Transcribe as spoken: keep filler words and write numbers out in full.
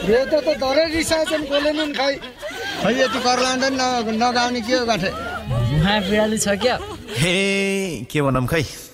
रेतो त धरै रिसाएछन् बोलेनन् खै खै यति कर लाँदा नगाउने के हो गाठे मुहा बिराली छ क्या हे के भनौँ खै